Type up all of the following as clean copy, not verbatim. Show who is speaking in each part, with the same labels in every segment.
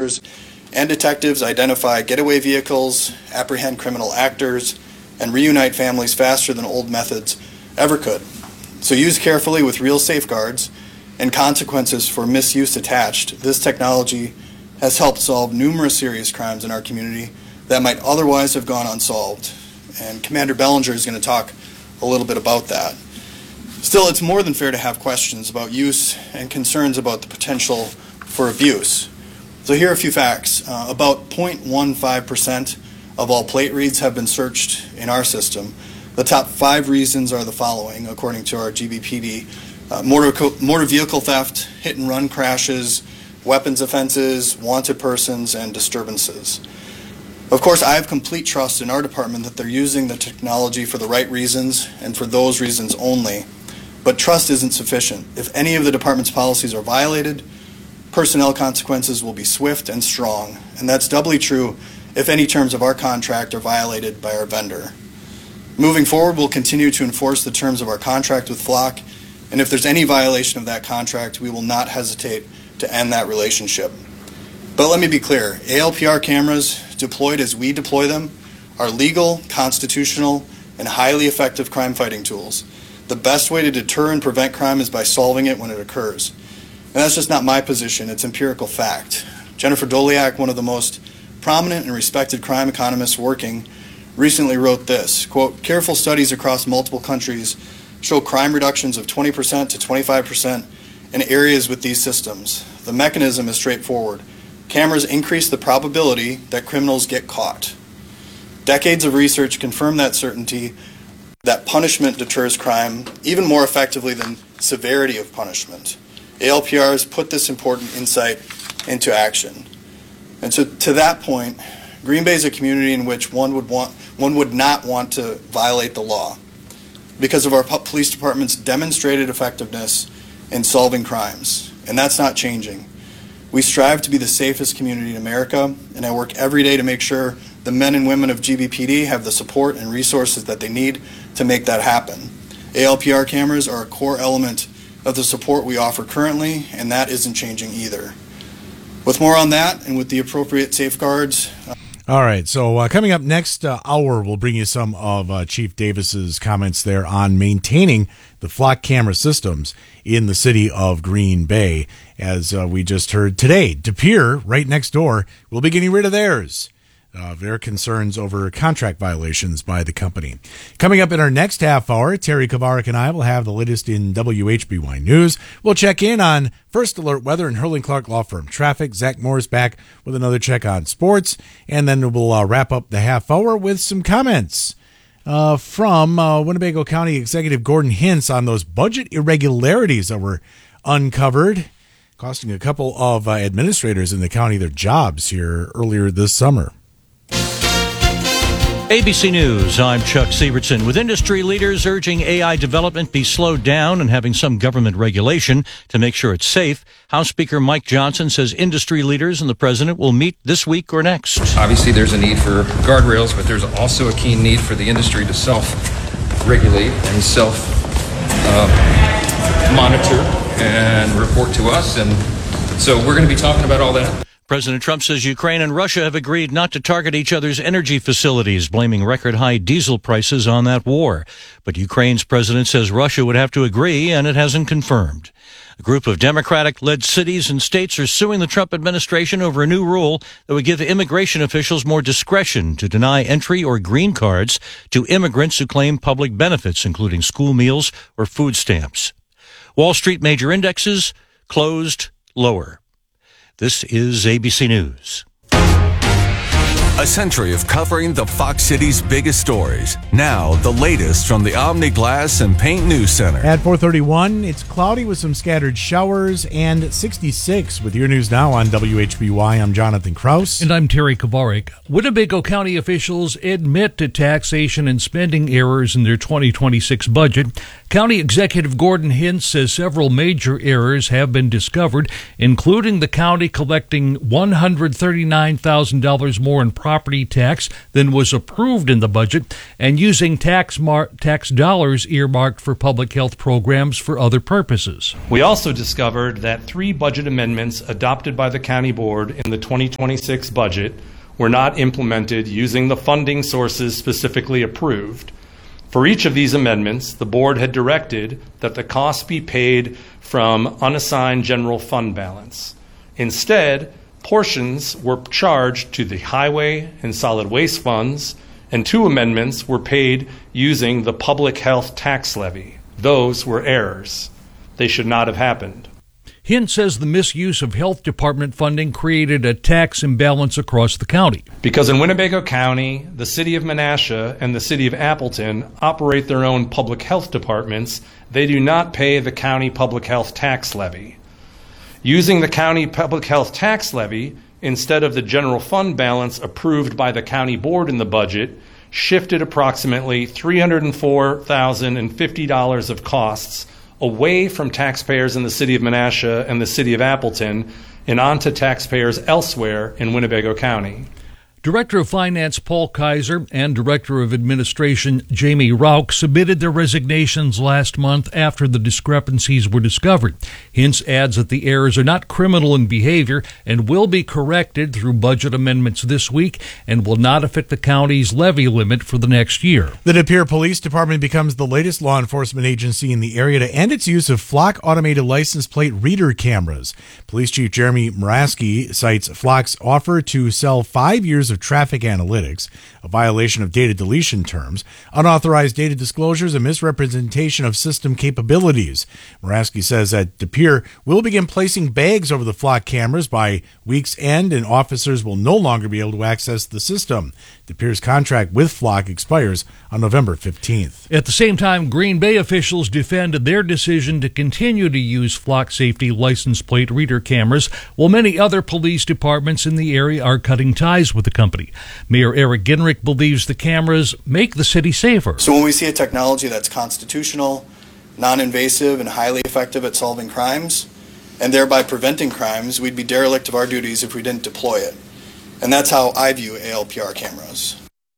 Speaker 1: officers and detectives identify getaway vehicles, apprehend criminal actors, and reunite families faster than old methods ever could. So used carefully with real safeguards and consequences for misuse attached, this technology has helped solve numerous serious crimes in our community that might otherwise have gone unsolved. And Commander Bellinger is going to talk a little bit about that. Still, it's more than fair to have questions about use and concerns about the potential for abuse. So here are a few facts. About 0.15% of all plate reads have been searched in our system. The top 5 reasons are the following, according to our GBPD. Motor vehicle theft, hit and run crashes, weapons offenses, wanted persons, and disturbances. Of course, I have complete trust in our department that they're using the technology for the right reasons and for those reasons only. But trust isn't sufficient. If any of the department's policies are violated, personnel consequences will be swift and strong. And that's doubly true if any terms of our contract are violated by our vendor. Moving forward, we'll continue to enforce the terms of our contract with Flock, and if there's any violation of that contract, we will not hesitate to end that relationship. But let me be clear, ALPR cameras, deployed as we deploy them, are legal, constitutional, and highly effective crime-fighting tools. The best way to deter and prevent crime is by solving it when it occurs. And that's just not my position, it's empirical fact. Jennifer Doliak, one of the most prominent and respected crime economists working, recently wrote this, quote, "Careful studies across multiple countries show crime reductions of 20% to 25% in areas with these systems. The mechanism is straightforward. Cameras increase the probability that criminals get caught. Decades of research confirm that certainty that punishment deters crime even more effectively than severity of punishment. ALPRs put this important insight into action." And so to that point, Green Bay is a community in which one would not want to violate the law because of our police department's demonstrated effectiveness in solving crimes, and that's not changing. We strive to be the safest community in America, and I work every day to make sure the men and women of GBPD have the support and resources that they need to make that happen. ALPR cameras are a core element of the support we offer currently, and that isn't changing either. With more on that and with the appropriate safeguards.
Speaker 2: All right, so coming up next hour, we'll bring you some of Chief Davis's comments there on maintaining the Flock camera systems in the city of Green Bay. As we just heard today, De Pere, right next door, will be getting rid of theirs. Their concerns over contract violations by the company. Coming up in our next half hour, Terry Kovarik and I will have the latest in WHBY News. We'll check in on First Alert Weather and Hurling Clark Law Firm Traffic. Zach Moore's back with another check on sports. And then we'll wrap up the half hour with some comments from Winnebago County Executive Gordon Hintz on those budget irregularities that were uncovered, costing a couple of administrators in the county their jobs here earlier this summer.
Speaker 3: ABC News, I'm Chuck Sievertson. With industry leaders urging AI development be slowed down and having some government regulation to make sure it's safe, House Speaker Mike Johnson says industry leaders and the president will meet this week or next.
Speaker 4: Obviously, there's a need for guardrails, but there's also a keen need for the industry to self-regulate and self-monitor and report to us. And so we're going to be talking about all that.
Speaker 3: President Trump says Ukraine and Russia have agreed not to target each other's energy facilities, blaming record-high diesel prices on that war. But Ukraine's president says Russia would have to agree, and it hasn't confirmed. A group of Democratic-led cities and states are suing the Trump administration over a new rule that would give immigration officials more discretion to deny entry or green cards to immigrants who claim public benefits, including school meals or food stamps. Wall Street major indexes closed lower. This is ABC News.
Speaker 5: A century of covering the Fox City's biggest stories. Now, the latest from the Omni Glass and Paint News Center.
Speaker 2: At 4:31, it's cloudy with some scattered showers and 66 with your news now on WHBY. I'm Jonathan Kraus.
Speaker 6: And I'm Terry Kovarik. Winnebago County officials admit to taxation and spending errors in their 2026 budget. County Executive Gordon Hintz says several major errors have been discovered, including the county collecting $139,000 more in property tax than was approved in the budget, and using tax dollars earmarked for public health programs for other purposes.
Speaker 7: We also discovered that 3 budget amendments adopted by the county board in the 2026 budget were not implemented using the funding sources specifically approved. For each of these amendments, the board had directed that the costs be paid from unassigned general fund balance. Instead, portions were charged to the highway and solid waste funds, and 2 amendments were paid using the public health tax levy. Those were errors. They should not have happened.
Speaker 6: Hint says the misuse of health department funding created a tax imbalance across the county.
Speaker 7: Because in Winnebago County, the city of Menasha and the city of Appleton operate their own public health departments, they do not pay the county public health tax levy. Using the county public health tax levy instead of the general fund balance approved by the county board in the budget shifted approximately $304,050 of costs away from taxpayers in the city of Menasha and the city of Appleton and onto taxpayers elsewhere in Winnebago County.
Speaker 6: Director of Finance Paul Kaiser and Director of Administration Jamie Rauch submitted their resignations last month after the discrepancies were discovered. Hintz adds that the errors are not criminal in behavior and will be corrected through budget amendments this week and will not affect the county's levy limit for the next year.
Speaker 2: The De Pere Police Department becomes the latest law enforcement agency in the area to end its use of Flock automated license plate reader cameras. Police Chief Jeremy Muraski cites Flock's offer to sell 5 years of traffic analytics, a violation of data deletion terms, unauthorized data disclosures, and misrepresentation of system capabilities. Muraski says that De Pere will begin placing bags over the Flock cameras by week's end, and officers will no longer be able to access the system. De Pere's contract with Flock expires on November 15th.
Speaker 6: At the same time, Green Bay officials defended their decision to continue to use Flock safety license plate reader cameras, while many other police departments in the area are cutting ties with the company. Mayor Eric Ginrich believes the cameras make the city safer.
Speaker 1: So when we see a technology that's constitutional, non-invasive, and highly effective at solving crimes, and thereby preventing crimes, we'd be derelict of our duties if we didn't deploy it. And that's how I view ALPR cameras.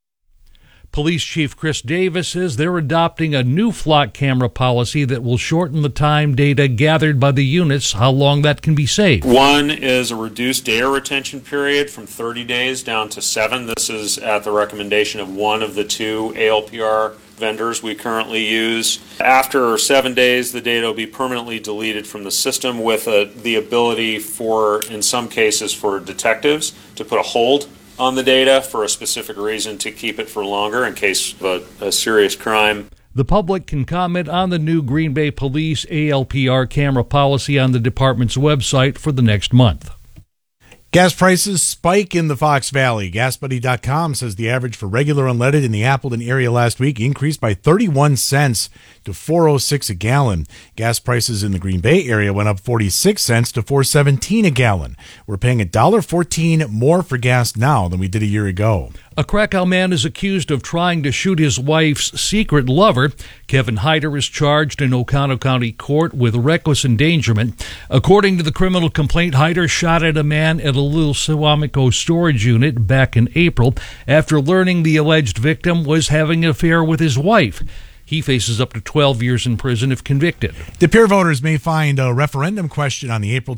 Speaker 6: Police Chief Chris Davis says they're adopting a new Flock camera policy that will shorten the time data gathered by the units, how long that can be saved.
Speaker 8: One is a reduced data retention period from 30 days down to 7. This is at the recommendation of one of the 2 ALPR vendors we currently use. After 7 days, the data will be permanently deleted from the system with the ability for, in some cases, for detectives to put a hold on the data for a specific reason to keep it for longer in case of a serious crime.
Speaker 6: The public can comment on the new Green Bay Police ALPR camera policy on the department's website for the next month.
Speaker 2: Gas prices spike in the Fox Valley. GasBuddy.com says the average for regular unleaded in the Appleton area last week increased by 31 cents to $4.06 a gallon. Gas prices in the Green Bay area went up 46 cents to $4.17 a gallon. We're paying $1.14 more for gas now than we did a year ago.
Speaker 6: A Krakow man is accused of trying to shoot his wife's secret lover. Kevin Hyder is charged in Oconto County Court with reckless endangerment. According to the criminal complaint, Hyder shot at a man at a Little Suamico storage unit back in April after learning the alleged victim was having an affair with his wife. He faces up to 12 years in prison if convicted.
Speaker 2: De Pere voters may find a referendum question on the April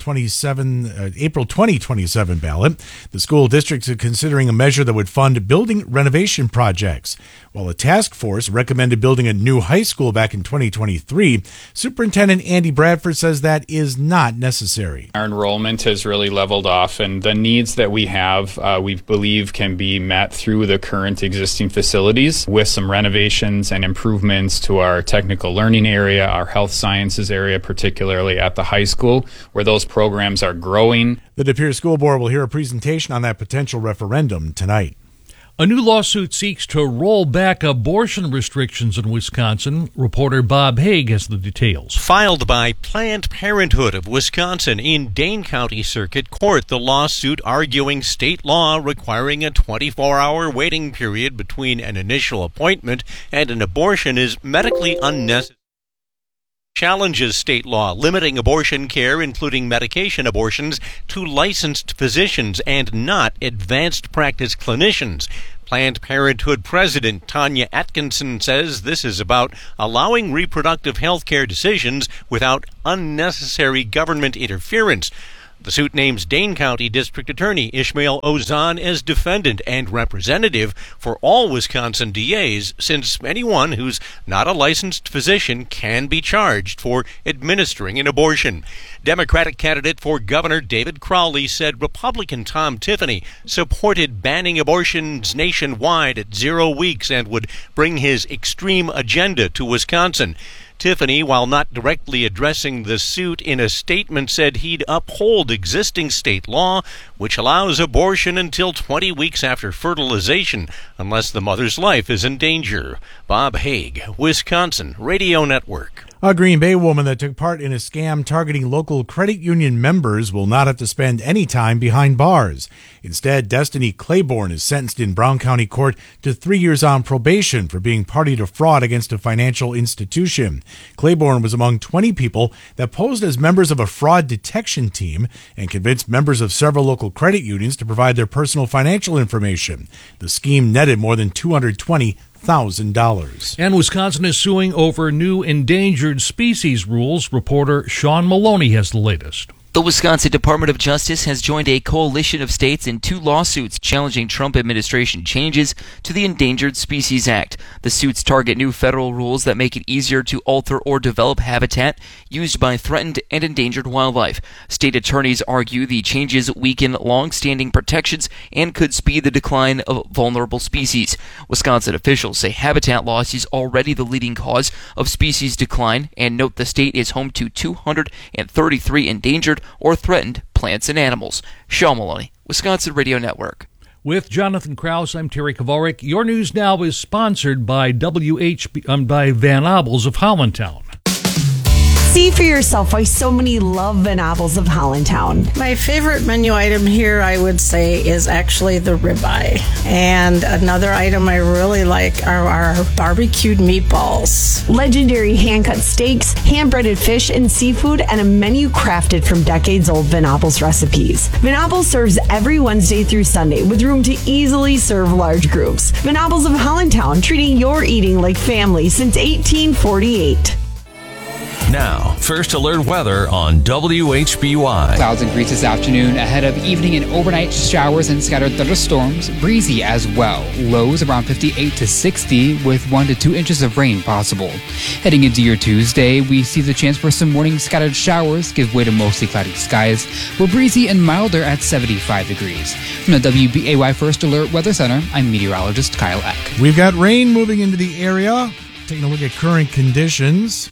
Speaker 2: 2027 ballot. The school districts are considering a measure that would fund building renovation projects. While a task force recommended building a new high school back in 2023, Superintendent Andy Bradford says that is not necessary.
Speaker 9: Our enrollment has really leveled off, and the needs that we have, we believe, can be met through the current existing facilities with some renovations and improvements to our technical learning area, our health sciences area, particularly at the high school, where those programs are growing.
Speaker 2: The De Pere School Board will hear a presentation on that potential referendum tonight.
Speaker 6: A new lawsuit seeks to roll back abortion restrictions in Wisconsin. Reporter Bob Haig has the details.
Speaker 10: Filed by Planned Parenthood of Wisconsin in Dane County Circuit Court, the lawsuit arguing state law requiring a 24-hour waiting period between an initial appointment and an abortion is medically unnecessary. challenges state law limiting abortion care, including medication abortions, to licensed physicians and not advanced practice clinicians. Planned Parenthood President Tanya Atkinson says this is about allowing reproductive health care decisions without unnecessary government interference. The suit names Dane County District Attorney Ishmael Ozan as defendant and representative for all Wisconsin DAs, since anyone who's not a licensed physician can be charged for administering an abortion. Democratic candidate for Governor David Crowley said Republican Tom Tiffany supported banning abortions nationwide at 0 weeks and would bring his extreme agenda to Wisconsin. Tiffany, while not directly addressing the suit, in a statement said he'd uphold existing state law, which allows abortion until 20 weeks after fertilization, unless the mother's life is in danger. Bob Haig, Wisconsin Radio Network.
Speaker 2: A Green Bay woman that took part in a scam targeting local credit union members will not have to spend any time behind bars. Instead, Destiny Claiborne is sentenced in Brown County Court to 3 years on probation for being party to fraud against a financial institution. Claiborne was among 20 people that posed as members of a fraud detection team and convinced members of several local credit unions to provide their personal financial information. The scheme netted more than $220,000.
Speaker 6: And Wisconsin is suing over new endangered species rules. Reporter Sean Maloney has the latest.
Speaker 11: The Wisconsin Department of Justice has joined a coalition of states in 2 lawsuits challenging Trump administration changes to the Endangered Species Act. The suits target new federal rules that make it easier to alter or develop habitat used by threatened and endangered wildlife. State attorneys argue the changes weaken long-standing protections and could speed the decline of vulnerable species. Wisconsin officials say habitat loss is already the leading cause of species decline and note the state is home to 233 endangered or threatened plants and animals. Sean Maloney, Wisconsin Radio Network.
Speaker 6: With Jonathan Krause, I'm Terry Kovarik. Your News Now is sponsored by by Van Abels of Hollandtown.
Speaker 12: See for yourself why so many love Van Abels of Hollandtown.
Speaker 13: My favorite menu item here, I would say, is actually the ribeye. And another item I really like are our barbecued meatballs.
Speaker 12: Legendary hand-cut steaks, hand-breaded fish and seafood, and a menu crafted from decades-old Van Abels recipes. Van Abels serves every Wednesday through Sunday with room to easily serve large groups. Van Abels of Hollandtown, treating your eating like family since 1848.
Speaker 5: Now, First Alert weather on WHBY.
Speaker 14: Clouds increase this afternoon ahead of evening and overnight showers and scattered thunderstorms. Breezy as well. Lows around 58 to 60 with 1 to 2 inches of rain possible. Heading into your Tuesday, we see the chance for some morning scattered showers give way to mostly cloudy skies. We're breezy and milder at 75 degrees. From the WBAY First Alert Weather Center, I'm meteorologist Kyle Eck.
Speaker 2: We've got rain moving into the area. Taking a look at current conditions.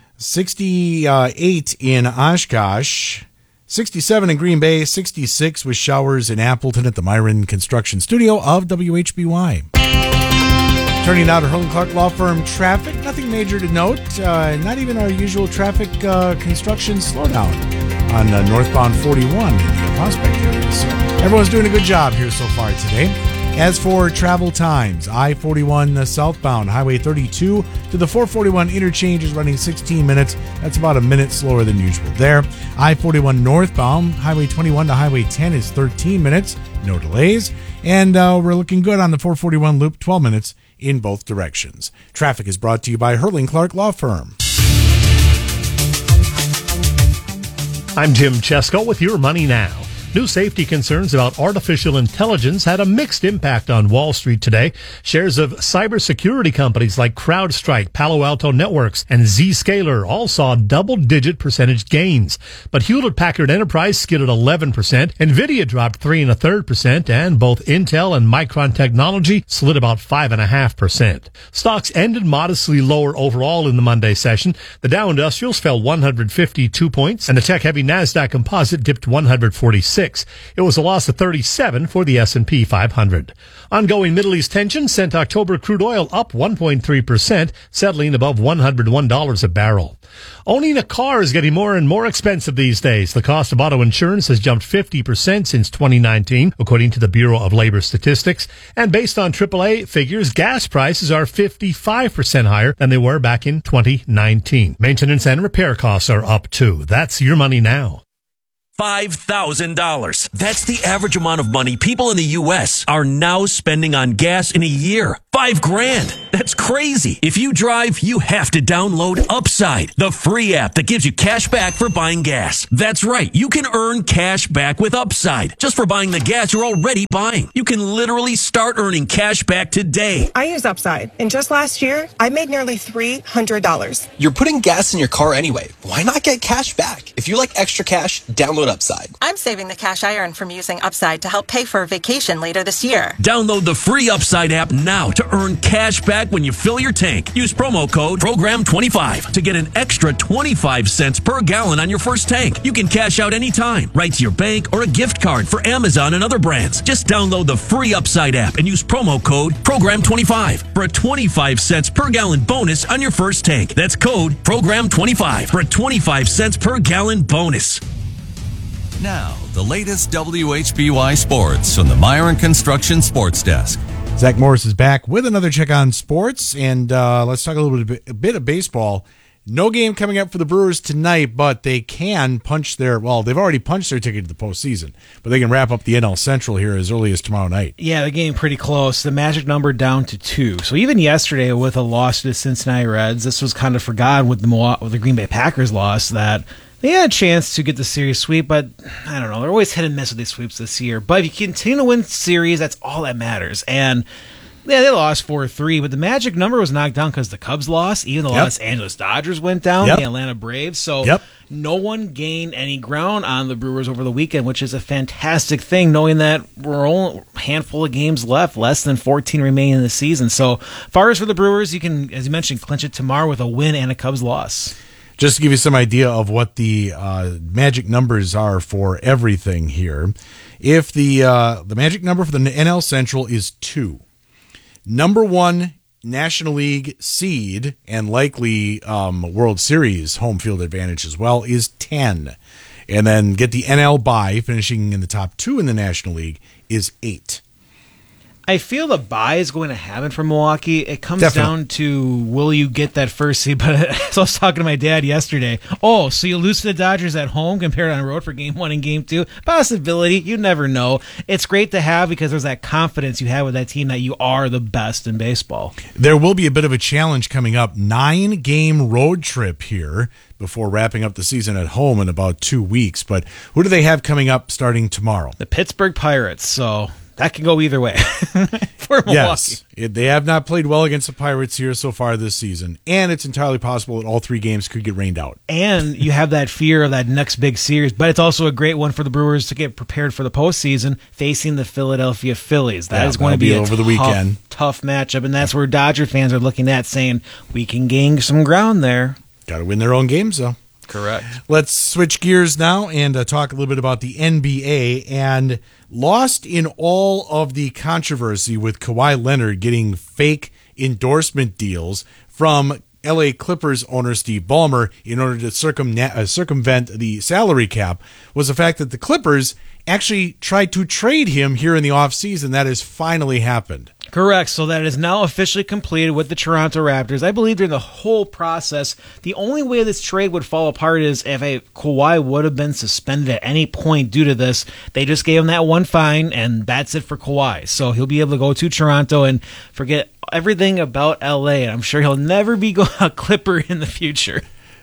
Speaker 2: 68 in Oshkosh, 67 in Green Bay, 66 with showers in Appleton at the Myron Construction Studio of WHBY. Turning now to Hurley Clark Law Firm traffic. Nothing major to note. Not even our usual traffic construction slowdown on northbound 41 in the Prospect area. So everyone's doing a good job here so far today. As for travel times, I-41 southbound, Highway 32 to the 441 interchange is running 16 minutes. That's about a minute slower than usual there. I-41 northbound, Highway 21 to Highway 10 is 13 minutes, no delays. And we're looking good on the 441 loop, 12 minutes in both directions. Traffic is brought to you by Hurley Clark Law Firm.
Speaker 15: I'm Jim Chesko with Your Money Now. New safety concerns about artificial intelligence had a mixed impact on Wall Street today. Shares of cybersecurity companies like CrowdStrike, Palo Alto Networks, and Zscaler all saw double-digit percentage gains. But Hewlett-Packard Enterprise skidded 11%, NVIDIA dropped 3 1/3%, and both Intel and Micron Technology slid about 5.5%. Stocks ended modestly lower overall in the Monday session. The Dow Industrials fell 152 points, and the tech-heavy NASDAQ Composite dipped 146. 36. It was a loss of 37 for the S&P 500. Ongoing Middle East tension sent October crude oil up 1.3%, settling above $101 a barrel. Owning a car is getting more and more expensive these days. The cost of auto insurance has jumped 50% since 2019, according to the Bureau of Labor Statistics. And based on AAA figures, gas prices are 55% higher than they were back in 2019. Maintenance and repair costs are up too. That's your money now.
Speaker 16: $5,000. That's the average amount of money people in the U.S. are now spending on gas in a year. $5,000. That's crazy. If you drive, you have to download Upside, the free app that gives you cash back for buying gas. That's right. You can earn cash back with Upside just for buying the gas you're already buying. You can literally start earning cash back today.
Speaker 17: I use Upside, and just last year, I made nearly $300.
Speaker 18: You're putting gas in your car anyway. Why not get cash back? If you like extra cash, download Upside.
Speaker 17: I'm saving the cash I earn from using Upside to help pay for a vacation later this year.
Speaker 16: Download the free Upside app now to earn cash back when you fill your tank. Use promo code PROGRAM25 to get an extra 25 cents per gallon on your first tank. You can cash out anytime, right to your bank or a gift card for Amazon and other brands. Just download the free Upside app and use promo code PROGRAM25 for a 25 cents per gallon bonus on your first tank. That's code PROGRAM25 for a 25 cents per gallon bonus.
Speaker 5: Now, the latest WHBY sports from the Myron Construction Sports Desk.
Speaker 2: Zach Morris is back with another check on sports, and let's talk a bit of baseball. No game coming up for the Brewers tonight, but they can punch they've already punched their ticket to the postseason, but they can wrap up the NL Central here as early as tomorrow night.
Speaker 19: Yeah, they're getting pretty close. The magic number down to 2. So even yesterday with a loss to the Cincinnati Reds, this was kind of forgotten with the Green Bay Packers loss, that they had a chance to get the series sweep, but I don't know. They're always hit and miss with these sweeps this year. But if you continue to win series, that's all that matters. And yeah, they lost 4-3, but the magic number was knocked down because the Cubs lost. Even the Los Angeles Dodgers went down, the Atlanta Braves. So no one gained any ground on the Brewers over the weekend, which is a fantastic thing, knowing that we're only a handful of games left, less than 14 remaining in the season. So far as for the Brewers, you can, as you mentioned, clinch it tomorrow with a win and a Cubs loss.
Speaker 2: Just to give you some idea of what the magic numbers are for everything here, if the magic number for the NL Central is 2, number 1 National League seed and likely World Series home field advantage as well is 10, and then get the NL bye, finishing in the top 2 in the National League, is 8.
Speaker 19: I feel the bye is going to happen for Milwaukee. It comes down to, will you get that first seed? But so I was talking to my dad yesterday. Oh, so you lose to the Dodgers at home compared on the road for game 1 and game 2? Possibility. You never know. It's great to have because there's that confidence you have with that team that you are the best in baseball.
Speaker 2: There will be a bit of a challenge coming up. 9-game road trip here before wrapping up the season at home in about 2 weeks. But who do they have coming up starting tomorrow?
Speaker 19: The Pittsburgh Pirates. So that can go either way for Milwaukee.
Speaker 2: Yes, they have not played well against the Pirates here so far this season, and it's entirely possible that all 3 games could get rained out.
Speaker 19: And you have that fear of that next big series, but it's also a great one for the Brewers to get prepared for the postseason, facing the Philadelphia Phillies. That is going to be
Speaker 2: over the weekend.
Speaker 19: Tough matchup, and that's where Dodger fans are looking at, saying we can gain some ground there.
Speaker 2: Got to win their own games, though.
Speaker 19: Correct.
Speaker 2: Let's switch gears now and talk a little bit about the NBA. And lost in all of the controversy with Kawhi Leonard getting fake endorsement deals from LA Clippers owner Steve Ballmer in order to circumvent the salary cap was the fact that the Clippers actually tried to trade him here in the offseason. That has finally happened.
Speaker 19: Correct. So that is now officially completed with the Toronto Raptors. I believe during the whole process, the only way this trade would fall apart is if Kawhi would have been suspended at any point due to this. They just gave him that one fine, and that's it for Kawhi. So he'll be able to go to Toronto and forget everything about LA. And I'm sure he'll never be a Clipper in the future.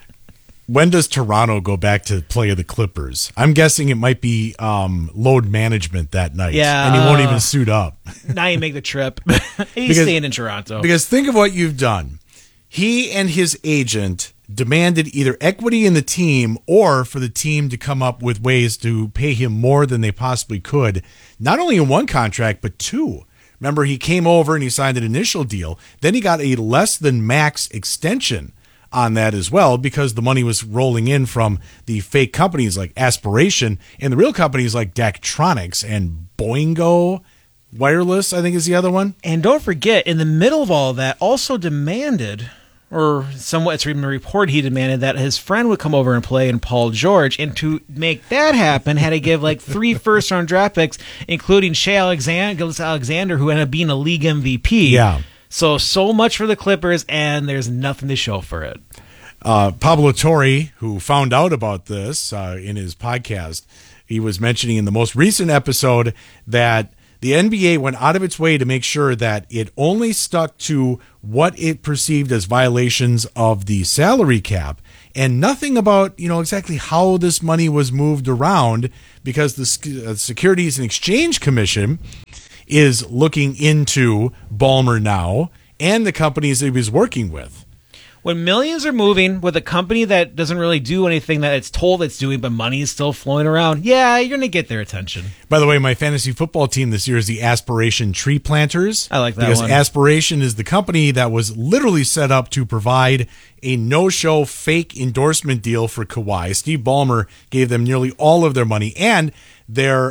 Speaker 2: When does Toronto go back to play the Clippers? I'm guessing it might be load management that night.
Speaker 19: Yeah.
Speaker 2: And he won't even suit up.
Speaker 19: Now you make the trip. He's staying in Toronto.
Speaker 2: Because think of what you've done. He and his agent demanded either equity in the team or for the team to come up with ways to pay him more than they possibly could, not only in one contract, but 2. Remember, he came over and he signed an initial deal. Then he got a less than max extension on that as well, because the money was rolling in from the fake companies like Aspiration and the real companies like Daktronics and Boingo Wireless, I think is the other one.
Speaker 19: And don't forget, in the middle of all that, also demanded, or somewhat it's been reported he demanded, that his friend would come over and play in Paul George. And to make that happen, had to give like 3 first-round draft picks, including Shea Alexander, who ended up being a league MVP.
Speaker 2: Yeah.
Speaker 19: So much for the Clippers, and there's nothing to show for it.
Speaker 2: Pablo Torre, who found out about this in his podcast, he was mentioning in the most recent episode that the NBA went out of its way to make sure that it only stuck to what it perceived as violations of the salary cap, and nothing about, exactly how this money was moved around, because the Securities and Exchange Commission is looking into Ballmer now and the companies that he was working with.
Speaker 19: When millions are moving with a company that doesn't really do anything that it's told it's doing, but money is still flowing around, yeah, you're going to get their attention.
Speaker 2: By the way, my fantasy football team this year is the Aspiration Tree Planters.
Speaker 19: I like that
Speaker 2: because
Speaker 19: one.
Speaker 2: Aspiration is the company that was literally set up to provide a no-show fake endorsement deal for Kawhi. Steve Ballmer gave them nearly all of their money, and their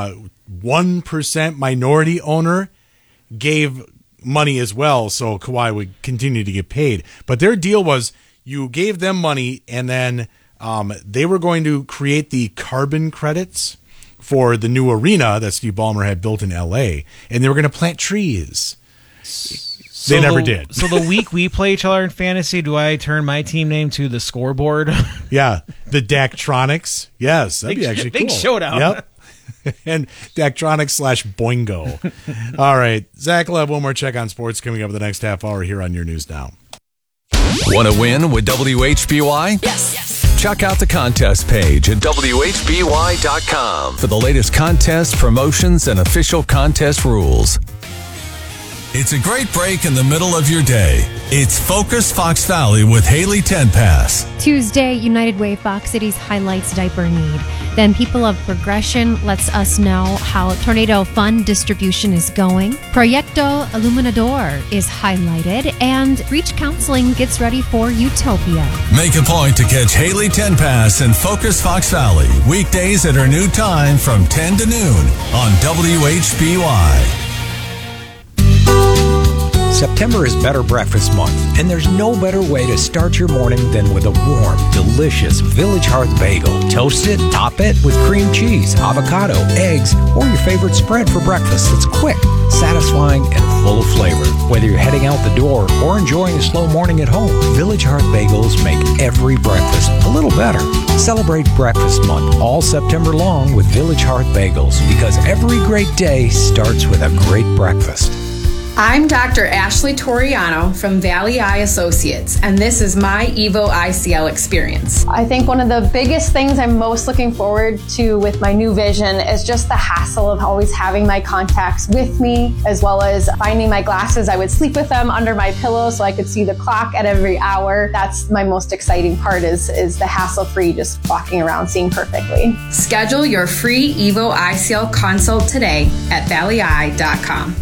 Speaker 2: 1% minority owner gave money as well, so Kawhi would continue to get paid. But their deal was you gave them money, and then they were going to create the carbon credits for the new arena that Steve Ballmer had built in L.A., and they were going to plant trees. They never did.
Speaker 19: So the week we play each other in fantasy, do I turn my team name to the scoreboard?
Speaker 2: Yeah, the Daktronics. Yes, that'd be actually cool.
Speaker 19: Big showdown.
Speaker 2: Yep. And Daktronics/Boingo. All right, Zach will have one more check on sports coming up in the next half hour here on Your News Now.
Speaker 5: Want to win with WHBY? Yes. Check out the contest page at WHBY.com for the latest contest promotions and official contest rules. It's a great break in the middle of your day. It's Focus Fox Valley with Haley Tenpass.
Speaker 20: Tuesday, United Way Fox Cities highlights diaper need. Then People of Progression lets us know how Tornado Fund distribution is going. Proyecto Iluminador is highlighted, and Reach Counseling gets ready for Utopia.
Speaker 5: Make a point to catch Haley Tenpass and Focus Fox Valley weekdays at her new time from 10 to noon on WHBY.
Speaker 21: September is Better Breakfast Month, and there's no better way to start your morning than with a warm, delicious Village Hearth bagel. Toast it, top it with cream cheese, avocado, eggs, or your favorite spread for breakfast that's quick, satisfying, and full of flavor. Whether you're heading out the door or enjoying a slow morning at home, Village Hearth bagels make every breakfast a little better. Celebrate Breakfast Month all September long with Village Hearth bagels, because every great day starts with a great breakfast.
Speaker 22: I'm Dr. Ashley Toriano from Valley Eye Associates, and this is my Evo ICL experience.
Speaker 23: I think one of the biggest things I'm most looking forward to with my new vision is just the hassle of always having my contacts with me, as well as finding my glasses. I would sleep with them under my pillow so I could see the clock at every hour. That's my most exciting part, is the hassle-free, just walking around seeing perfectly.
Speaker 22: Schedule your free Evo ICL consult today at valleyeye.com.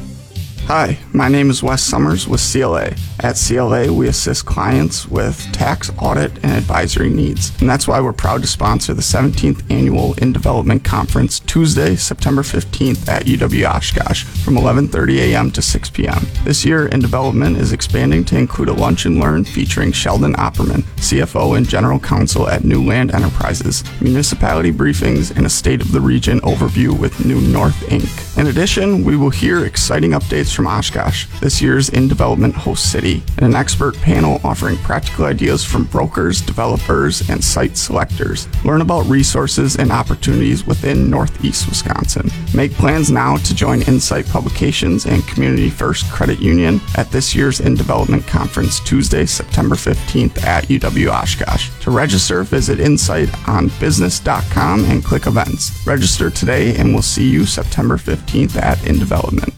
Speaker 24: Hi, my name is Wes Summers with CLA. At CLA, we assist clients with tax, audit, and advisory needs. And that's why we're proud to sponsor the 17th Annual In Development Conference Tuesday, September 15th at UW Oshkosh from 11:30 a.m. to 6 p.m. This year, In Development is expanding to include a lunch and learn featuring Sheldon Opperman, CFO and General Counsel at New Land Enterprises, municipality briefings, and a State of the Region overview with New North Inc. In addition, we will hear exciting updates from Oshkosh, this year's In Development host city, and an expert panel offering practical ideas from brokers, developers, and site selectors. Learn about resources and opportunities within Northeast Wisconsin. Make plans now to join Insight Publications and Community First Credit Union at this year's In Development Conference Tuesday, September 15th at UW Oshkosh. To register, visit Insight on business.com and click events. Register today, and we'll see you September 15th at In Development.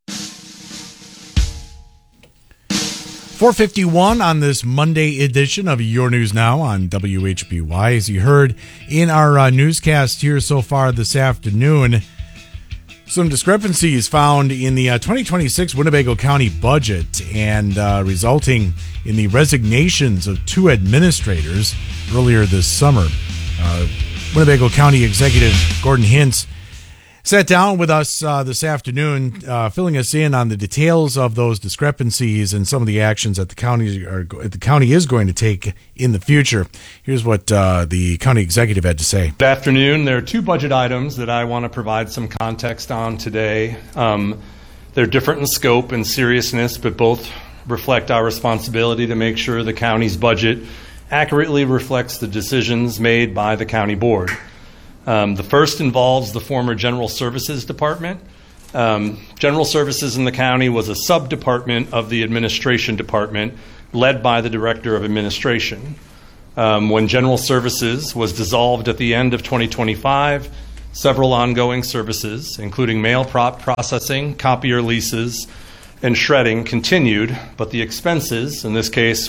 Speaker 2: 4:51 on this Monday edition of Your News Now on WHBY. As you heard in our newscast here so far this afternoon, Some discrepancies found in the 2026 Winnebago County budget and resulting in the resignations of 2 administrators earlier this summer. Winnebago County Executive Gordon Hintz sat down with us this afternoon, filling us in on the details of those discrepancies and some of the actions that the county is going to take in the future. Here's what the county executive had to say.
Speaker 1: Good afternoon. There are 2 budget items that I want to provide some context on today. They're different in scope and seriousness, but both reflect our responsibility to make sure the county's budget accurately reflects the decisions made by the county board. The first involves the former General Services Department. General Services in the county was a sub-department of the Administration Department led by the Director of Administration. When General Services was dissolved at the end of 2025, several ongoing services, including mail processing, copier leases, and shredding continued, but the expenses, in this case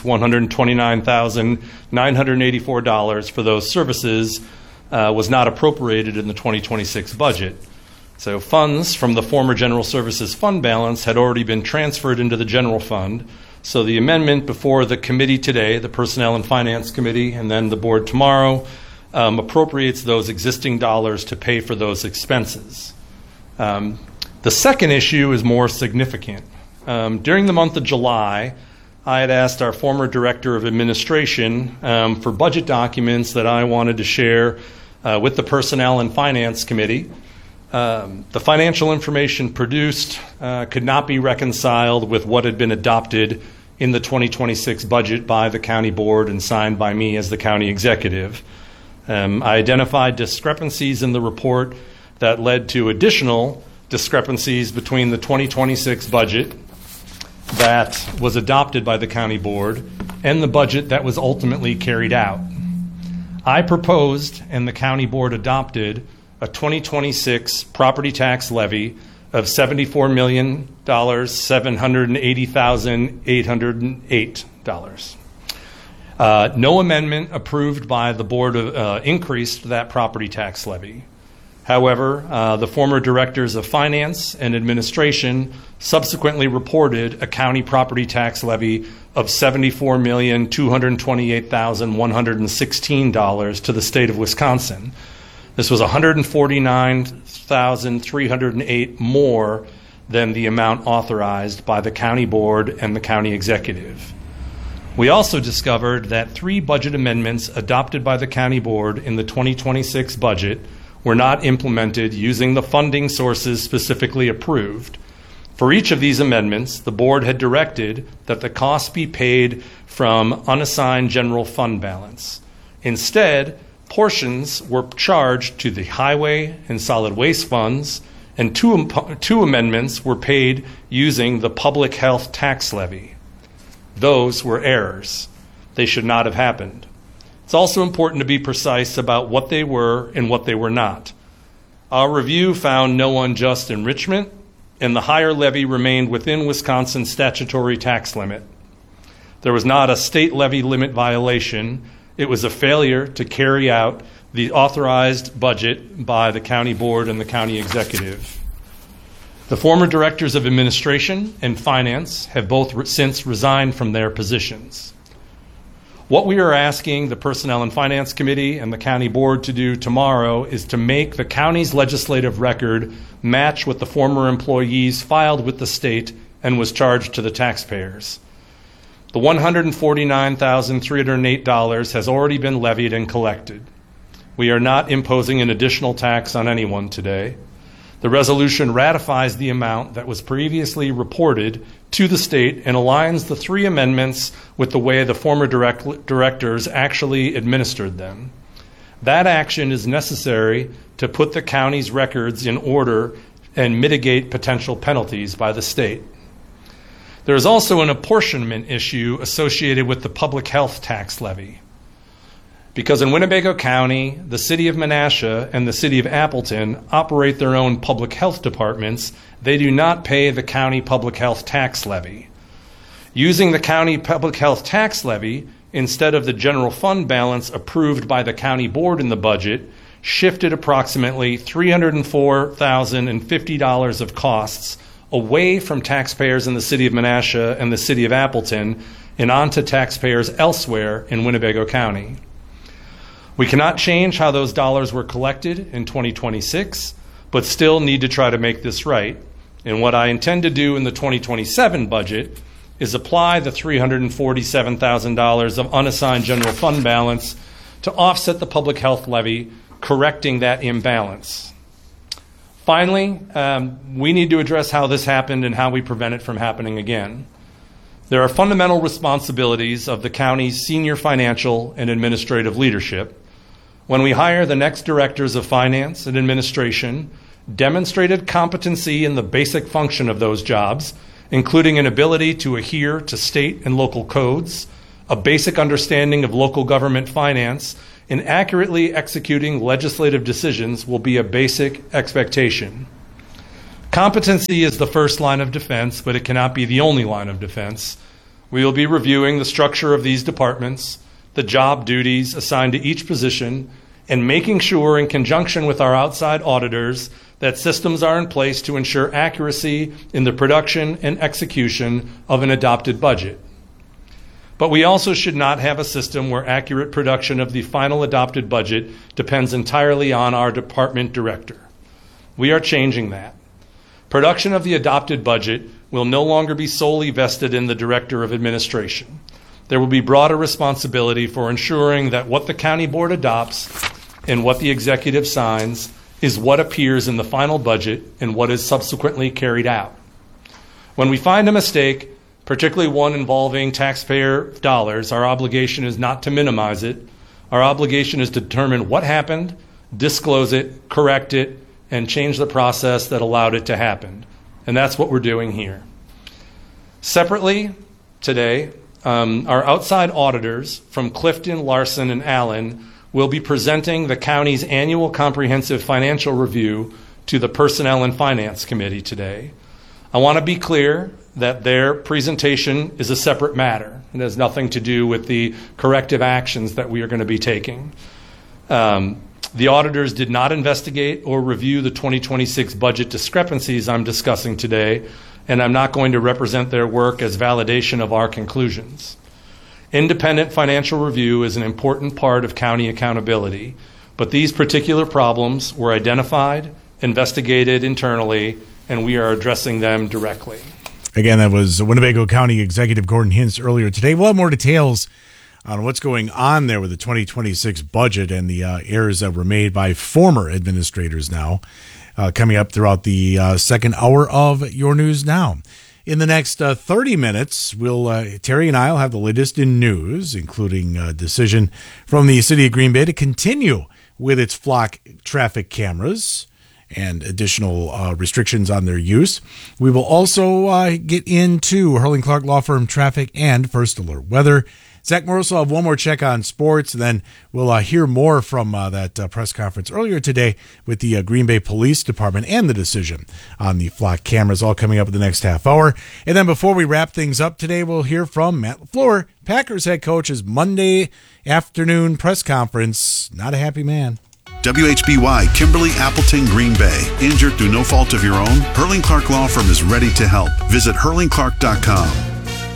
Speaker 1: $129,984 for those services, was not appropriated in the 2026 budget. So funds from the former General Services fund balance had already been transferred into the general fund. So the amendment before the committee today, the Personnel and Finance Committee, and then the board tomorrow, appropriates those existing dollars to pay for those expenses. The second issue is more significant. During the month of July, I had asked our former Director of Administration for budget documents that I wanted to share with the Personnel and Finance Committee. The financial information produced could not be reconciled with what had been adopted in the 2026 budget by the county board and signed by me as the county executive. I identified discrepancies in the report that led to additional discrepancies between the 2026 budget that was adopted by the county board and the budget that was ultimately carried out. I proposed and the county board adopted a 2026 property tax levy of $74,780,808. No amendment approved by the board increased that property tax levy. However, the former directors of finance and administration subsequently reported a county property tax levy of $74,228,116 to the state of Wisconsin. This was $149,308 more than the amount authorized by the county board and the county executive. We also discovered that 3 budget amendments adopted by the county board in the 2026 budget were not implemented using the funding sources specifically approved. For each of these amendments, the board had directed that the costs be paid from unassigned general fund balance. Instead, portions were charged to the highway and solid waste funds, and two amendments were paid using the public health tax levy. Those were errors. They should not have happened. It's also important to be precise about what they were and what they were not. Our review found no unjust enrichment, and the higher levy remained within Wisconsin's statutory tax limit. There was not a state levy limit violation. It was a failure to carry out the authorized budget by the county board and the county executive. The former directors of administration and finance have both since resigned from their positions. What we are asking the Personnel and Finance Committee and the County Board to do tomorrow is to make the county's legislative record match what the former employees filed with the state and was charged to the taxpayers. The $149,308 has already been levied and collected. We are not imposing an additional tax on anyone today. The resolution ratifies the amount that was previously reported to the state and aligns the 3 amendments with the way the former directors actually administered them. That action is necessary to put the county's records in order and mitigate potential penalties by the state. There is also an apportionment issue associated with the public health tax levy. Because in Winnebago County, the city of Menasha and the city of Appleton operate their own public health departments, they do not pay the county public health tax levy. Using the county public health tax levy instead of the general fund balance approved by the county board in the budget shifted approximately $304,050 of costs away from taxpayers in the city of Menasha and the city of Appleton and onto taxpayers elsewhere in Winnebago County. We cannot change how those dollars were collected in 2026, but still need to try to make this right. And what I intend to do in the 2027 budget is apply the $347,000 of unassigned general fund balance to offset the public health levy, correcting that imbalance. Finally, we need to address how this happened and how we prevent it from happening again. There are fundamental responsibilities of the county's senior financial and administrative leadership. When we hire the next directors of finance and administration, demonstrated competency in the basic function of those jobs, including an ability to adhere to state and local codes, a basic understanding of local government finance, and accurately executing legislative decisions will be a basic expectation. Competency is the first line of defense, but it cannot be the only line of defense. We will be reviewing the structure of these departments, the job duties assigned to each position, and making sure in conjunction with our outside auditors that systems are in place to ensure accuracy in the production and execution of an adopted budget. But we also should not have a system where accurate production of the final adopted budget depends entirely on our department director. We are changing that. Production of the adopted budget will no longer be solely vested in the Director of Administration. There will be broader responsibility for ensuring that what the county board adopts and what the executive signs is what appears in the final budget and what is subsequently carried out. When we find a mistake, particularly one involving taxpayer dollars, our obligation is not to minimize it. Our obligation is to determine what happened, disclose it, correct it, and change the process that allowed it to happen. And that's what we're doing here. Separately, today, our outside auditors from Clifton, Larson, and Allen will be presenting the county's annual comprehensive financial review to the Personnel and Finance Committee today. I want to be clear that their presentation is a separate matter. It has nothing to do with the corrective actions that we are going to be taking. The auditors did not investigate or review the 2026 budget discrepancies I'm discussing today, and I'm not going to represent their work as validation of our conclusions. Independent financial review is an important part of county accountability, but these particular problems were identified, investigated internally, and we are addressing them directly.
Speaker 2: Again, that was Winnebago County Executive Gordon Hintz earlier today. We'll have more details on what's going on there with the 2026 budget and the errors that were made by former administrators now, coming up throughout the second hour of Your News Now. In the next 30 minutes, Terry and I will have the latest in news, including a decision from the city of Green Bay to continue with its flock traffic cameras and additional restrictions on their use. We will also get into Hurling Clark Law Firm traffic and First Alert weather. Zach Morris will have one more check on sports, and then we'll hear more from that press conference earlier today with the Green Bay Police Department and the decision on the flock cameras, all coming up in the next half hour. And then before we wrap things up today, we'll hear from Matt LaFleur, Packers head coach's Monday afternoon press conference. Not a happy man.
Speaker 3: WHBY, Kimberly, Appleton, Green Bay. Injured through no fault of your own? Hurling Clark Law Firm is ready to help. Visit hurlingclark.com.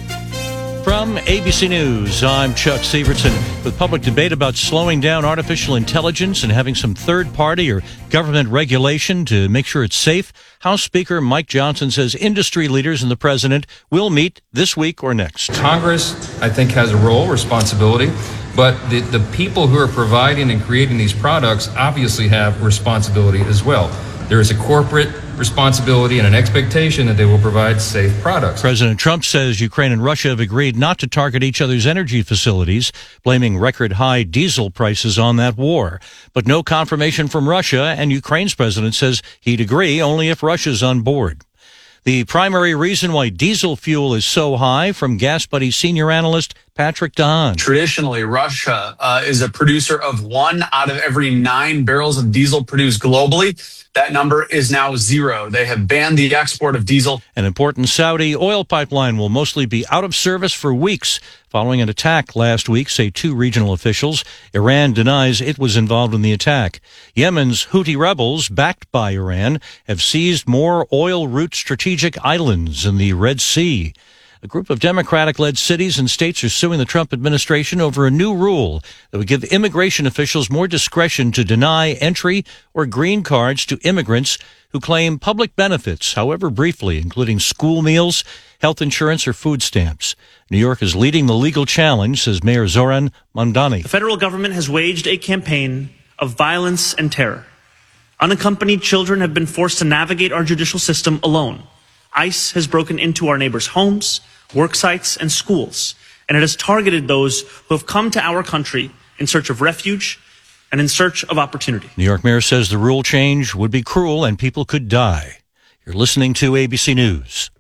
Speaker 4: From ABC News, I'm Chuck Severson. With public debate about slowing down artificial intelligence and having some third-party or government regulation to make sure it's safe, House Speaker Mike Johnson says industry leaders and the president will meet this week or next.
Speaker 7: Congress, I think, has a role, responsibility, but the people who are providing and creating these products obviously have responsibility as well. There is a corporate responsibility and an expectation that they will provide safe products.
Speaker 4: President Trump says Ukraine and Russia have agreed not to target each other's energy facilities, blaming record high diesel prices on that war. But no confirmation from Russia, and Ukraine's president says he'd agree only if Russia's on board. The primary reason why diesel fuel is so high, from Gas Buddy senior analyst Patrick Don.
Speaker 8: Traditionally, Russia is a producer of 1 out of every 9 barrels of diesel produced globally. That number is now 0. They have banned the export of diesel.
Speaker 4: An important Saudi oil pipeline will mostly be out of service for weeks following an attack last week, say 2 regional officials. Iran denies it was involved in the attack. Yemen's Houthi rebels, backed by Iran, have seized more oil route strategic islands in the Red Sea. A group of Democratic-led cities and states are suing the Trump administration over a new rule that would give immigration officials more discretion to deny entry or green cards to immigrants who claim public benefits, however briefly, including school meals, health insurance, or food stamps. New York is leading the legal challenge, says Mayor Zoran Mondani.
Speaker 9: The federal government has waged a campaign of violence and terror. Unaccompanied children have been forced to navigate our judicial system alone. ICE has broken into our neighbors' homes, work sites, and schools, and it has targeted those who have come to our country in search of refuge and in search of opportunity.
Speaker 4: New York mayor says the rule change would be cruel and people could die. You're listening to ABC News.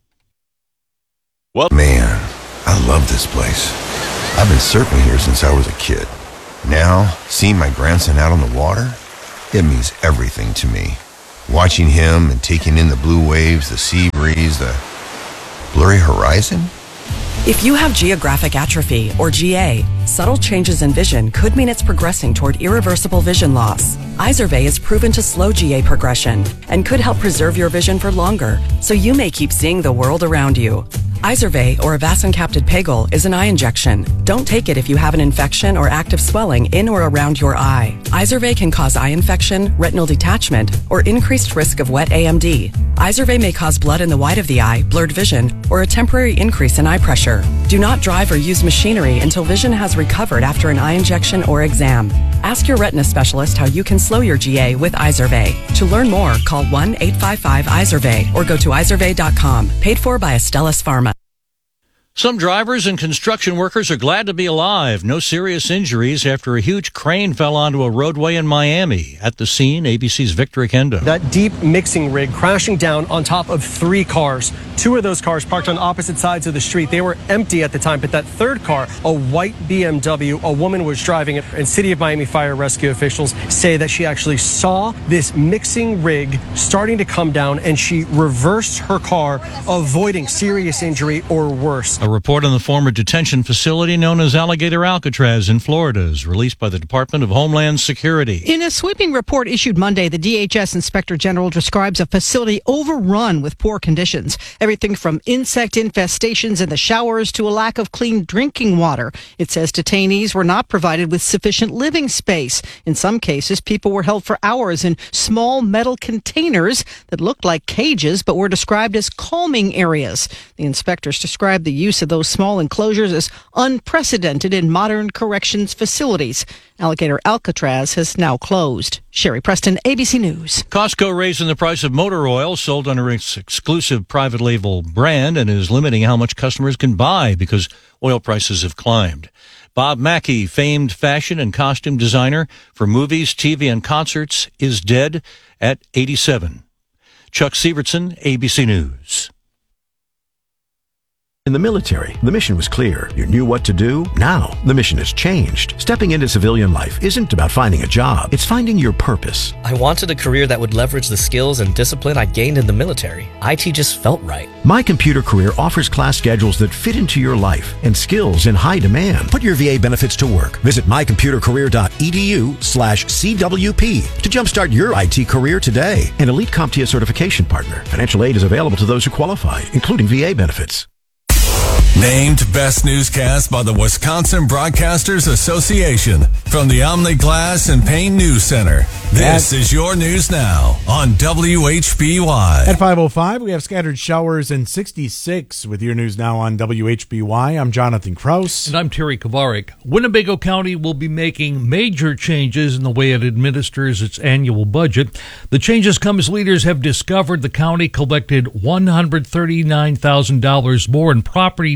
Speaker 10: Well, man, I love this place. I've been surfing here since I was a kid. Now, seeing my grandson out on the water, it means everything to me. Watching him and taking in the blue waves, the sea breeze, the blurry horizon.
Speaker 11: If you have geographic atrophy, or GA, subtle changes in vision could mean it's progressing toward irreversible vision loss. Izervay is proven to slow GA progression and could help preserve your vision for longer, so you may keep seeing the world around you. Izervay, or avacincaptad pegol, is an eye injection. Don't take it if you have an infection or active swelling in or around your eye. Izervay can cause eye infection, retinal detachment, or increased risk of wet AMD. Izervay may cause blood in the white of the eye, blurred vision, or a temporary increase in eye pressure. Do not drive or use machinery until vision has recovered after an eye injection or exam. Ask your retina specialist how you can slow your GA with Izervay. To learn more, call 1-855-IZERVAY or go to izervay.com. Paid for by Astellas Pharma.
Speaker 4: Some drivers and construction workers are glad to be alive. No serious injuries after a huge crane fell onto a roadway in Miami. At the scene, ABC's Victor Akendo.
Speaker 25: That deep mixing rig crashing down on top of 3 cars. 2 of those cars parked on opposite sides of the street. They were empty at the time, but that third car, a white BMW, a woman was driving it. And City of Miami fire rescue officials say that she actually saw this mixing rig starting to come down and she reversed her car, avoiding serious injury or worse.
Speaker 4: A report on the former detention facility known as Alligator Alcatraz in Florida is released by the Department of Homeland Security.
Speaker 26: In a sweeping report issued Monday, the DHS Inspector General describes a facility overrun with poor conditions. Everything from insect infestations in the showers to a lack of clean drinking water. It says detainees were not provided with sufficient living space. In some cases, people were held for hours in small metal containers that looked like cages but were described as calming areas. The inspectors described the use of those small enclosures is unprecedented in modern corrections facilities. Alligator Alcatraz has now closed. Sherry Preston, ABC News.
Speaker 4: Costco raising the price of motor oil sold under its exclusive private label brand and is limiting how much customers can buy because oil prices have climbed. Bob Mackie, famed fashion and costume designer for movies, TV, and concerts, is dead at 87. Chuck Sievertson, ABC News.
Speaker 27: In the military, the mission was clear. You knew what to do. Now, the mission has changed. Stepping into civilian life isn't about finding a job. It's finding your purpose.
Speaker 28: I wanted a career that would leverage the skills and discipline I gained in the military. IT just felt right.
Speaker 27: My Computer Career offers class schedules that fit into your life and skills in high demand. Put your VA benefits to work. Visit mycomputercareer.edu/CWP to jumpstart your IT career today. An elite CompTIA certification partner. Financial aid is available to those who qualify, including VA benefits.
Speaker 5: Named Best Newscast by the Wisconsin Broadcasters Association from the Omni Glass and Paint News Center. This is your news now on WHBY.
Speaker 2: At 5:05, we have scattered showers and 66 with your news now on WHBY. I'm Jonathan Kraus.
Speaker 6: And I'm Terry Kovarik. Winnebago County will be making major changes in the way it administers its annual budget. The changes come as leaders have discovered the county collected $139,000 more in property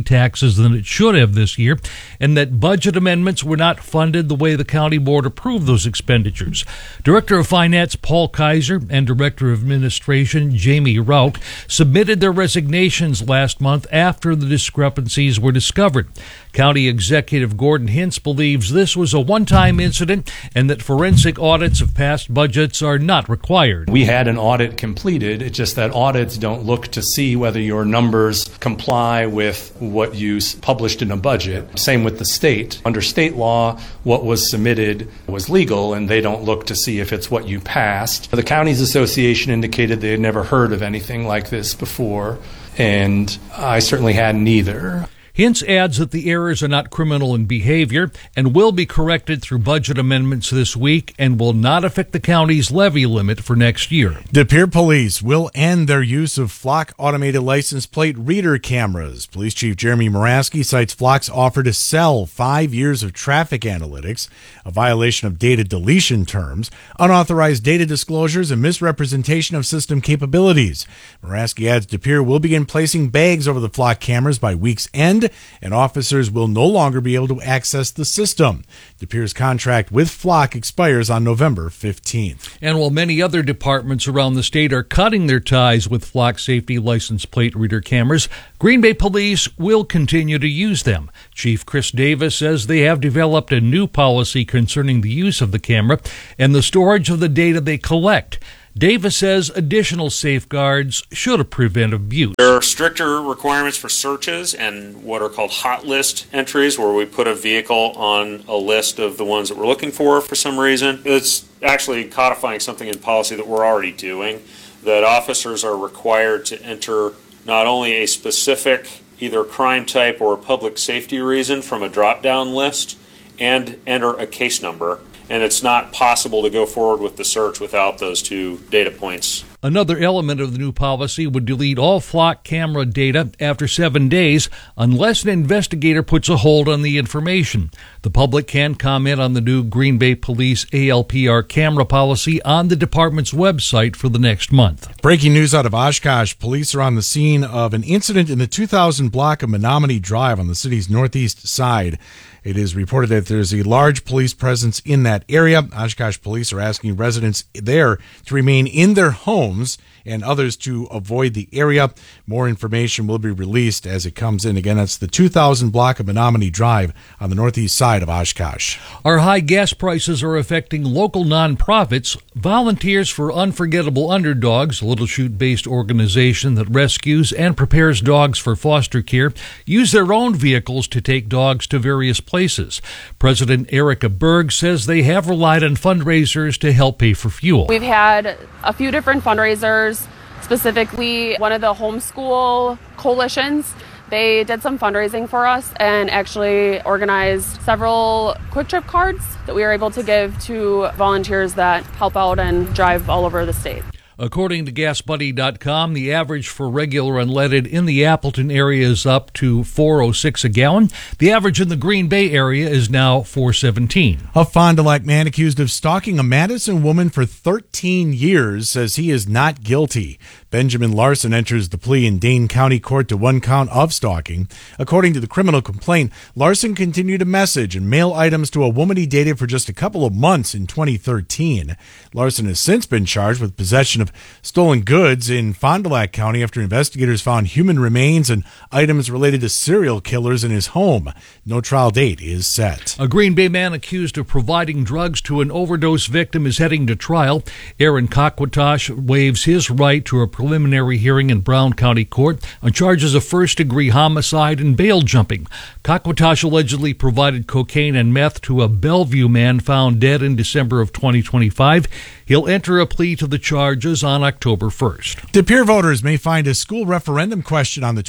Speaker 6: taxes than it should have this year, and that budget amendments were not funded the way the county board approved those expenditures. Director of Finance Paul Kaiser and Director of Administration Jamie Rauch submitted their resignations last month after the discrepancies were discovered. County Executive Gordon Hintz believes this was a one-time incident and that forensic audits of past budgets are not required.
Speaker 1: We had an audit completed. It's just that audits don't look to see whether your numbers comply with what you published in a budget. Same with the state. Under state law, what was submitted was legal, and they don't look to see if it's what you passed. The Counties Association indicated they had never heard of anything like this before, and I certainly hadn't either.
Speaker 6: Hintz adds that the errors are not criminal in behavior and will be corrected through budget amendments this week and will not affect the county's levy limit for next year.
Speaker 2: De Pere Police will end their use of Flock automated license plate reader cameras. Police Chief Jeremy Moraski cites Flock's offer to sell 5 years of traffic analytics, a violation of data deletion terms, unauthorized data disclosures, and misrepresentation of system capabilities. Moraski adds De Pere will begin placing bags over the Flock cameras by week's end, and officers will no longer be able to access the system. De Pere's contract with Flock expires on November 15th.
Speaker 6: And while many other departments around the state are cutting their ties with Flock safety license plate reader cameras, Green Bay Police will continue to use them. Chief Chris Davis says they have developed a new policy concerning the use of the camera and the storage of the data they collect. Davis says additional safeguards should prevent abuse.
Speaker 12: There are stricter requirements for searches and what are called hot list entries, where we put a vehicle on a list of the ones that we're looking for some reason. It's actually codifying something in policy that we're already doing, that officers are required to enter not only a specific either crime type or public safety reason from a drop-down list and enter a case number. And it's not possible to go forward with the search without those two data points.
Speaker 6: Another element of the new policy would delete all Flock camera data after 7 days unless an investigator puts a hold on the information. The public can comment on the new Green Bay Police ALPR camera policy on the department's website for the next month.
Speaker 2: Breaking news out of Oshkosh. Police are on the scene of an incident in the 2000 block of Menominee Drive on the city's northeast side. It is reported that there's a large police presence in that area. Oshkosh police are asking residents there to remain in their homes and others to avoid the area. More information will be released as it comes in. Again, that's the 2000 block of Menominee Drive on the northeast side of Oshkosh.
Speaker 6: Our high gas prices are affecting local nonprofits. Volunteers for Unforgettable Underdogs, a Little Chute-based organization that rescues and prepares dogs for foster care, use their own vehicles to take dogs to various places. President Erica Berg says they have relied on fundraisers to help pay for fuel.
Speaker 13: We've had a few different fundraisers, specifically one of the homeschool coalitions. They did some fundraising for us and actually organized several Quick Trip cards that we were able to give to volunteers that help out and drive all over the state.
Speaker 6: According to GasBuddy.com, the average for regular unleaded in the Appleton area is up to $4.06 a gallon. The average in the Green Bay area is now $4.17.
Speaker 2: A Fond du Lac man accused of stalking a Madison woman for 13 years says he is not guilty. Benjamin Larson enters the plea in Dane County Court to one count of stalking. According to the criminal complaint, Larson continued to message and mail items to a woman he dated for just a couple of months in 2013. Larson has since been charged with possession of stolen goods in Fond du Lac County after investigators found human remains and items related to serial killers in his home. No trial date is set.
Speaker 6: A Green Bay man accused of providing drugs to an overdose victim is heading to trial. Aaron Kakwatosh waives his right to a preliminary hearing in Brown County Court on charges of first-degree homicide and bail jumping. Kakwatosh allegedly provided cocaine and meth to a Bellevue man found dead in December of 2025. He'll enter a plea to the charges on October 1st.
Speaker 2: De Pere voters may find a school referendum question on the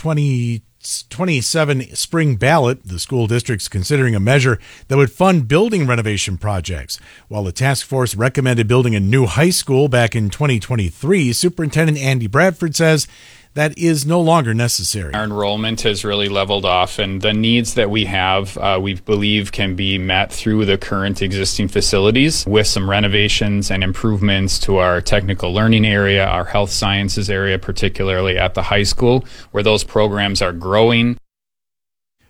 Speaker 2: 2027 spring ballot. The school district's considering a measure that would fund building renovation projects. While the task force recommended building a new high school back in 2023, Superintendent Andy Bradford says that is no longer necessary.
Speaker 14: Our enrollment has really leveled off, and the needs that we have, we believe, can be met through the current existing facilities with some renovations and improvements to our technical learning area, our health sciences area, particularly at the high school, where those programs are growing.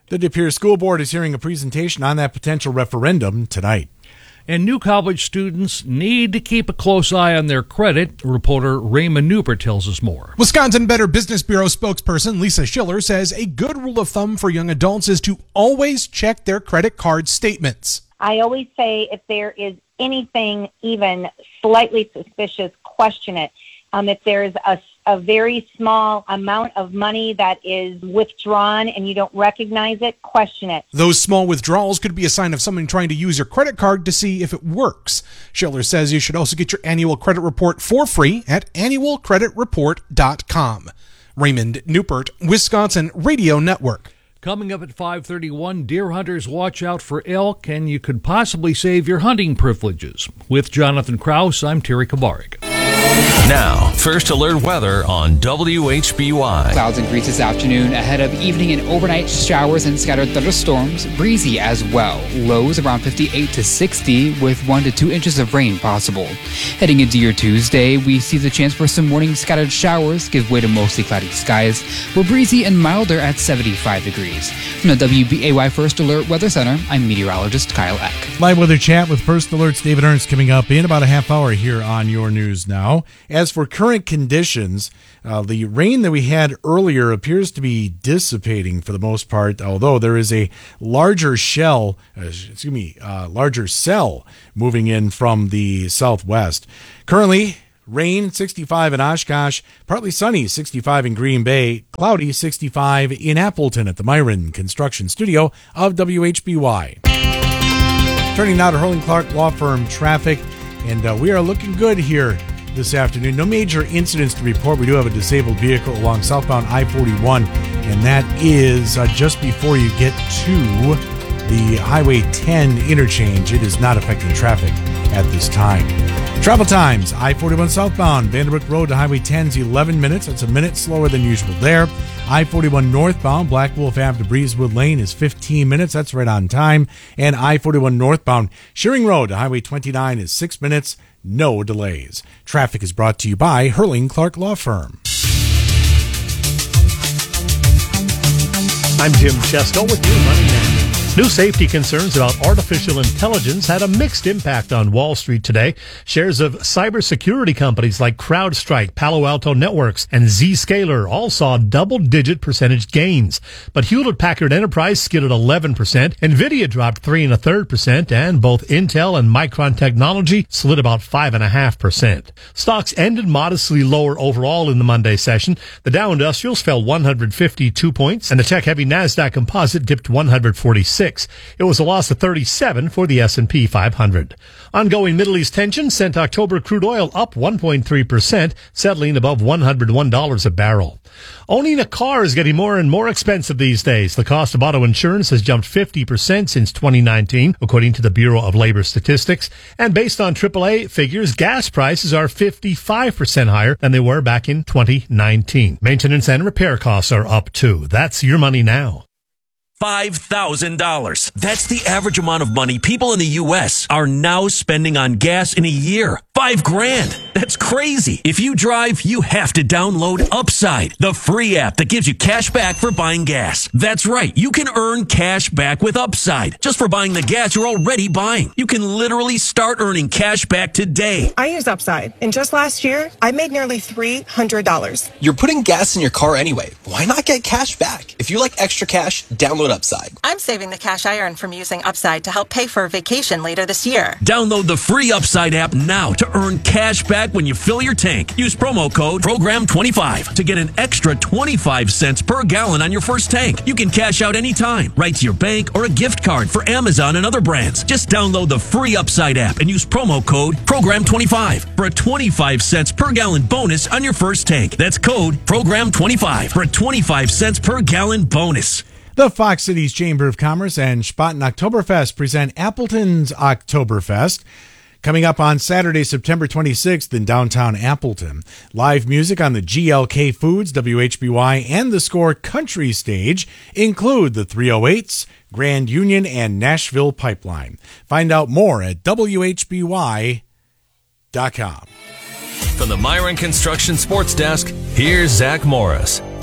Speaker 2: The De Pere School Board is hearing a presentation on that potential referendum tonight.
Speaker 6: And new college students need to keep a close eye on their credit. Reporter Raymond Newbert tells us more.
Speaker 15: Wisconsin Better Business Bureau spokesperson Lisa Schiller says a good rule of thumb for young adults is to always check their credit card statements.
Speaker 16: I always say if there is anything even slightly suspicious, question it. If there's a very small amount of money that is withdrawn and you don't recognize it, question it.
Speaker 15: Those small withdrawals could be a sign of someone trying to use your credit card to see if it works. Schiller says you should also get your annual credit report for free at annualcreditreport.com. Raymond Newport, Wisconsin Radio Network.
Speaker 6: Coming up at 5:31, deer hunters watch out for elk, and you could possibly save your hunting privileges. With Jonathan Krause, I'm Terry Kabarik.
Speaker 5: Now, first alert weather on WHBY.
Speaker 17: Clouds increase this afternoon ahead of evening and overnight showers and scattered thunderstorms. Breezy as well. Lows around 58 to 60 with 1 to 2 inches of rain possible. Heading into your Tuesday, we see the chance for some morning scattered showers give way to mostly cloudy skies. We're breezy and milder at 75 degrees. From the WBAY First Alert Weather Center, I'm meteorologist Kyle Eck.
Speaker 2: Live weather chat with First Alert's David Ernst coming up in about a half hour here on Your News Now. As for current conditions, the rain that we had earlier appears to be dissipating for the most part, although there is a larger cell moving in from the southwest. Currently, rain 65 in Oshkosh, partly sunny 65 in Green Bay, cloudy 65 in Appleton at the Myron Construction Studio of WHBY. Turning now to Hurling Clark Law Firm traffic, and we are looking good here this afternoon. No major incidents to report. We do have a disabled vehicle along southbound I-41, and that is just before you get to the Highway 10 interchange. It is not affecting traffic at this time. Travel times, I-41 southbound, Vanderbrook Road to Highway 10 is 11 minutes. That's a minute slower than usual there. I-41 northbound, Black Wolf Ave to Breezewood Lane is 15 minutes. That's right on time. And I-41 northbound, Shearing Road to Highway 29 is 6 minutes. No delays. Traffic is brought to you by Hurling Clark Law Firm.
Speaker 18: I'm Jim Chesko with your Money Man. New safety concerns about artificial intelligence had a mixed impact on Wall Street today. Shares of cybersecurity companies like CrowdStrike, Palo Alto Networks, and Zscaler all saw double-digit percentage gains. But Hewlett-Packard Enterprise skidded 11%, NVIDIA dropped 3 1/3%, and both Intel and Micron Technology slid about 5.5%. Stocks ended modestly lower overall in the Monday session. The Dow Industrials fell 152 points, and the tech-heavy NASDAQ Composite dipped 146. It was a loss of 37 for the S&P 500. Ongoing Middle East tension sent October crude oil up 1.3%, settling above $101 a barrel. Owning a car is getting more and more expensive these days. The cost of auto insurance has jumped 50% since 2019, according to the Bureau of Labor Statistics. And based on AAA figures, gas prices are 55% higher than they were back in 2019. Maintenance and repair costs are up too. That's your money now.
Speaker 19: $5,000. That's the average amount of money people in the U.S. are now spending on gas in a year. $5,000. That's crazy. If you drive, you have to download Upside, the free app that gives you cash back for buying gas. That's right. You can earn cash back with Upside just for buying the gas you're already buying. You can literally start earning cash back today.
Speaker 20: I use Upside, and just last year, I made nearly $300.
Speaker 21: You're putting gas in your car anyway. Why not get cash back? If you like extra cash, download Upside.
Speaker 20: I'm saving the cash I earn from using Upside to help pay for a vacation later this year.
Speaker 19: Download the free Upside app now to earn cash back when you fill your tank. Use promo code PROGRAM25 to get an extra 25 cents per gallon on your first tank. You can cash out anytime, right to your bank or a gift card for Amazon and other brands. Just download the free Upside app and use promo code PROGRAM25 for a 25 cents per gallon bonus on your first tank. That's code PROGRAM25 for a 25 cents per gallon bonus.
Speaker 2: The Fox Cities Chamber of Commerce and Spaten Oktoberfest present Appleton's Oktoberfest. Coming up on Saturday, September 26th in downtown Appleton. Live music on the GLK Foods, WHBY, and the Score Country Stage include the 308s, Grand Union, and Nashville Pipeline. Find out more at WHBY.com.
Speaker 5: From the Myron Construction Sports Desk, here's Zach Morris.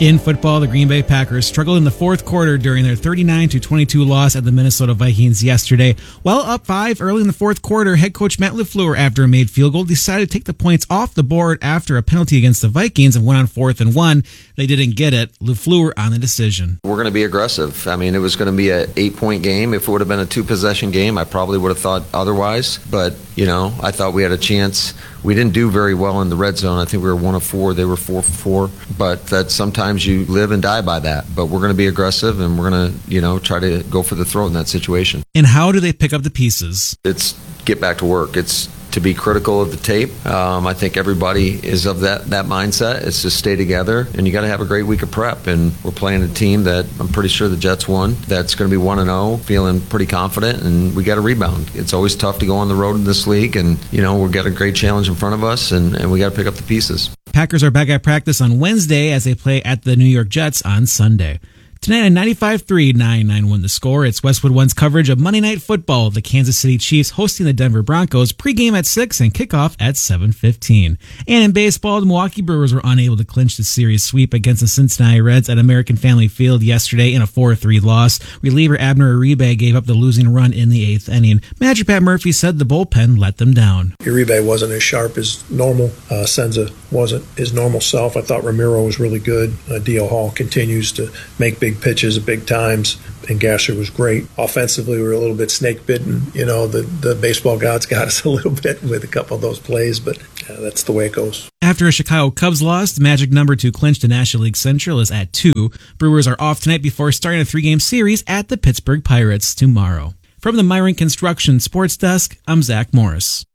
Speaker 3: In football, the Green Bay Packers struggled in the fourth quarter during their 39-22 loss at the Minnesota Vikings yesterday. While up 5 early in the fourth quarter, head coach Matt LaFleur, after a made field goal, decided to take the points off the board after a penalty against the Vikings and went on 4th and 1. They didn't get it. LaFleur on the decision.
Speaker 7: We're going to be aggressive. I mean, it was going to be an 8-point game. If it would have been a 2-possession game, I probably would have thought otherwise. But, I thought we had a chance. We didn't do very well in the red zone. I think we were 1 of 4. They were 4 for 4. But that sometimes you live and die by that. But we're going to be aggressive, and we're going to, try to go for the throat in that situation.
Speaker 3: And how do they pick up the pieces?
Speaker 7: It's get back to work. It's to be critical of the tape. I think everybody is of that mindset. It's just stay together, and you got to have a great week of prep. And we're playing a team that I'm pretty sure the Jets won. That's going to be 1-0, feeling pretty confident, and we got to rebound. It's always tough to go on the road in this league, and we've got a great challenge in front of us, and we got to pick up the pieces.
Speaker 3: Packers are back at practice on Wednesday as they play at the New York Jets on Sunday. Tonight at 95.3, 991 The Score. It's Westwood One's coverage of Monday Night Football. The Kansas City Chiefs hosting the Denver Broncos. Pregame at 6 and kickoff at 7:15. And in baseball, the Milwaukee Brewers were unable to clinch the series sweep against the Cincinnati Reds at American Family Field yesterday in a 4-3 loss. Reliever Abner Uribe gave up the losing run in the 8th inning. Manager Pat Murphy said the bullpen let them down.
Speaker 8: Uribe wasn't as sharp as normal. Senza wasn't his normal self. I thought Ramiro was really good. D.L. Hall continues to make big pitches at big times, and Gasser was great. Offensively, we were a little bit snake bitten. The baseball gods got us a little bit with a couple of those plays, but that's the way it goes.
Speaker 3: After a Chicago Cubs loss, the magic number to clinch the National League Central is at 2. Brewers are off tonight before starting a 3-game series at the Pittsburgh Pirates tomorrow. From the Myron Construction Sports Desk, I'm Zach Morris.